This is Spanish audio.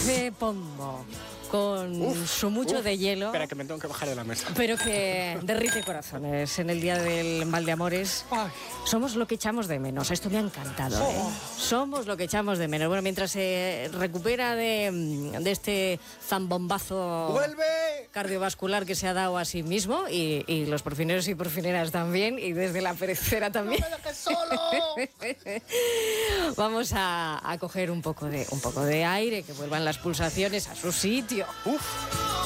Café Pombo, con su mucho de hielo. Espera, que me tengo que bajar de la mesa. Pero que derrite corazones en el día del Valdeamores. Somos lo que echamos de menos. Esto me ha encantado, ¿eh? Somos lo que echamos de menos. Bueno, mientras se recupera de este zambombazo cardiovascular que se ha dado a sí mismo, y los porfineros y porfineras también, y desde la perecera también. ¡No me dejes solo! Vamos a coger un poco de aire, que vuelvan las pulsaciones a su sitio. Uf.